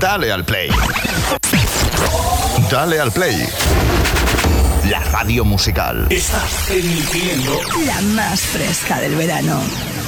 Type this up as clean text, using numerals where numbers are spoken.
Dale al play. Dale al play. La radio musical. Estás emitiendo la más fresca del verano.